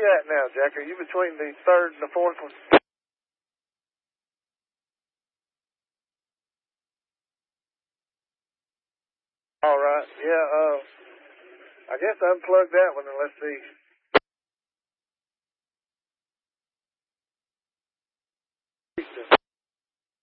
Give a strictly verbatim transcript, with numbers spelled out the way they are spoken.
you at now, Jack? Are you between the third and the fourth one? All right. Yeah, uh, I guess unplug that one and let's see.